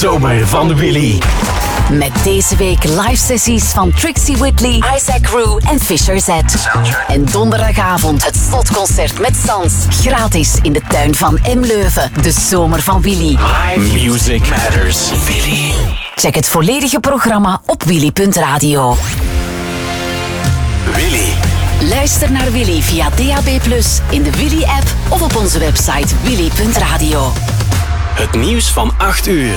Zomer van Willy. Met deze week live sessies van Trixie Whitley, Isaac Rue en Fisher Z. En donderdagavond het slotconcert met Sans. Gratis in de tuin van M. Leuven. De Zomer van Willy. Music Matters. Willy. Check het volledige programma op willy.radio. Willy. Luister naar Willy via DAB+, in de Willy-app of op onze website willy.radio. Het nieuws van 8 uur.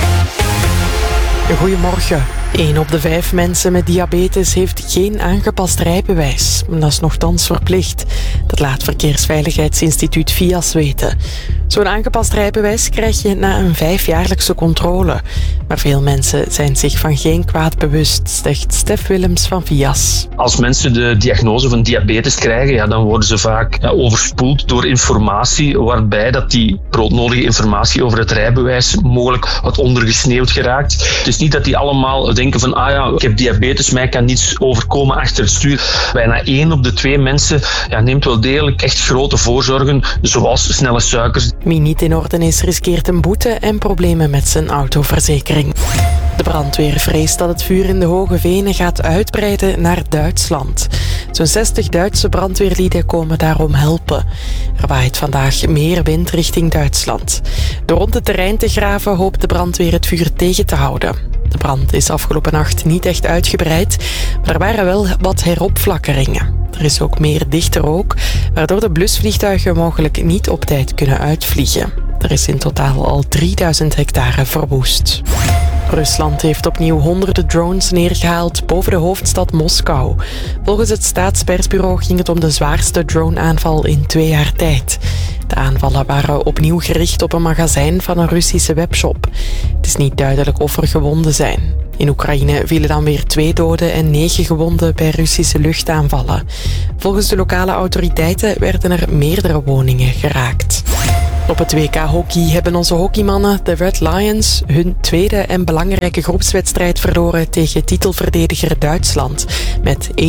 Goedemorgen. 1 op de 5 mensen met diabetes heeft geen aangepast rijbewijs. Dat is nochtans verplicht. Dat laat Verkeersveiligheidsinstituut VIAS weten. Zo'n aangepast rijbewijs krijg je na een 5-jaarlijkse controle. Maar veel mensen zijn zich van geen kwaad bewust, zegt Stef Willems van VIAS. Als mensen de diagnose van diabetes krijgen, dan worden ze vaak overspoeld door informatie, waarbij dat die broodnodige informatie over het rijbewijs mogelijk wat ondergesneeuwd geraakt. Het is niet dat die allemaal denken van, ik heb diabetes, mij kan niets overkomen achter het stuur. Bijna 1 op de 2 mensen neemt wel degelijk echt grote voorzorgen, zoals snelle suikers. Wie niet in orde is, riskeert een boete en problemen met zijn autoverzekering. De brandweer vreest dat het vuur in de Hoge Venen gaat uitbreiden naar Duitsland. Zo'n 60 Duitse brandweerlieden komen daarom helpen. Er waait vandaag meer wind richting Duitsland. Door rond het terrein te graven hoopt de brandweer het vuur tegen te houden. De brand is afgelopen nacht niet echt uitgebreid, maar er waren wel wat heropflakkeringen. Er is ook meer dichte rook, waardoor de blusvliegtuigen mogelijk niet op tijd kunnen uitvliegen. Er is in totaal al 3000 hectare verwoest. Rusland heeft opnieuw honderden drones neergehaald boven de hoofdstad Moskou. Volgens het staatspersbureau ging het om de zwaarste drone-aanval in 2 jaar tijd. De aanvallen waren opnieuw gericht op een magazijn van een Russische webshop. Het is niet duidelijk of er gewonden zijn. In Oekraïne vielen dan weer 2 doden en 9 gewonden bij Russische luchtaanvallen. Volgens de lokale autoriteiten werden er meerdere woningen geraakt. Op het WK Hockey hebben onze hockeymannen, de Red Lions, hun tweede en belangrijke groepswedstrijd verloren tegen titelverdediger Duitsland met 1-0.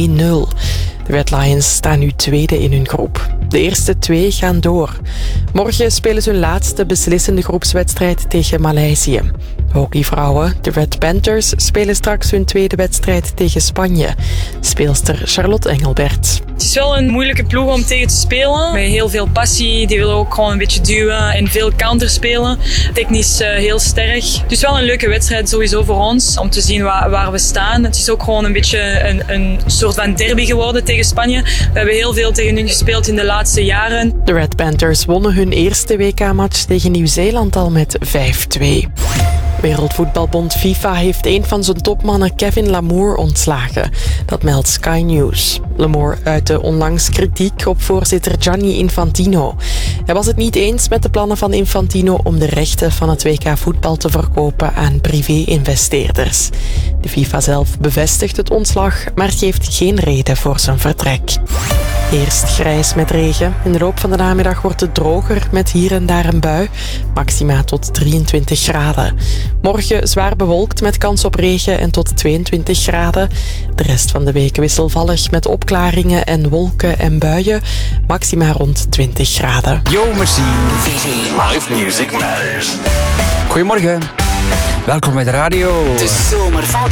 De Red Lions staan nu tweede in hun groep. De eerste 2 gaan door. Morgen spelen ze hun laatste beslissende groepswedstrijd tegen Maleisië. De hockeyvrouwen, de Red Panthers, spelen straks hun tweede wedstrijd tegen Spanje. Speelster Charlotte Engelbert. Het is wel een moeilijke ploeg om tegen te spelen. Met heel veel passie. Die willen ook gewoon een beetje duwen en veel counter spelen. Technisch heel sterk. Het is wel een leuke wedstrijd sowieso voor ons. Om te zien waar we staan. Het is ook gewoon een beetje een soort van derby geworden tegen Spanje. We hebben heel veel tegen hun gespeeld in de laatste jaren. De Red Panthers wonnen hun eerste WK-match tegen Nieuw-Zeeland al met 5-2. Wereldvoetbalbond FIFA heeft een van zijn topmannen Kevin Lamour ontslagen. Dat meldt Sky News. Lamour uitte onlangs kritiek op voorzitter Gianni Infantino. Hij was het niet eens met de plannen van Infantino om de rechten van het WK voetbal te verkopen aan privé-investeerders. De FIFA zelf bevestigt het ontslag, maar geeft geen reden voor zijn vertrek. Eerst grijs met regen. In de loop van de namiddag wordt het droger met hier en daar een bui. Maxima tot 23 graden. Morgen zwaar bewolkt met kans op regen en tot 22 graden. De rest van de week wisselvallig met opklaringen en wolken en buien. Maxima rond 20 graden. Yo, merci. Live Music Matters. Goedemorgen. Welkom bij de radio. De Zomer van